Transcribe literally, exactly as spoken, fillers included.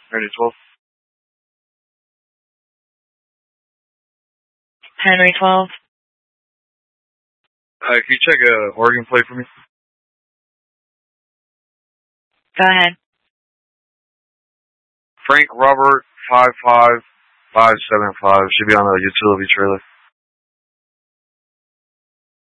Henry twelve. Henry twelve. Uh, can you check a Oregon plate for me? Go ahead. Frank Robert five five five seven five should be on a utility trailer.